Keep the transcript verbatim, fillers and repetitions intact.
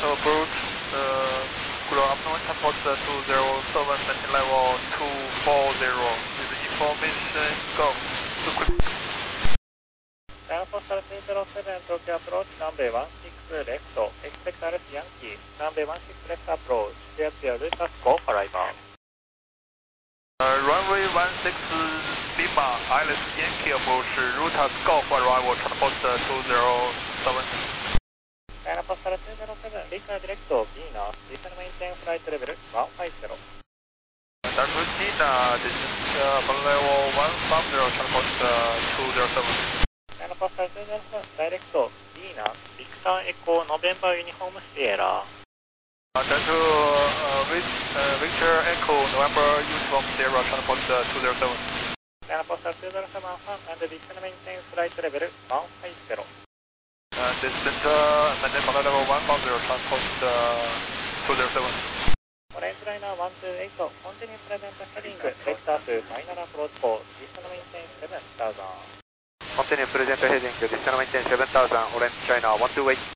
approach, uh, good afternoon, transport two zero seven, maintain level two four zero, with information, go. Transport two zero seven, Tokyo approach, runway one six left, expect R S Yankee, runway one six left approach, clear to your Lucas, go for arrival. Uh, runway one six Lima, Alice Yankee approach, route go for arrival, transport two zero seven. Transport two zero seven, Lima direct Venus, descend maintain flight level one five zero. Doctor Dina, this is uh, level one five zero, transport two zero seven. Transport two zero seven, direct Venus, Victor Echo November Uniform Sierra. Doctor uh, Victor Echo November Uniform Sierra, transport two zero seven. Transport two zero seven, and descend maintain flight level one five zero. Uh, distance uh, maintain flight level one five zero, transport uh, two zero seven. Orange liner one two eight, continue present heading, vector to final approach for descend maintain seven thousand. Continue present heading, descend maintain seven thousand, orange liner one two eight.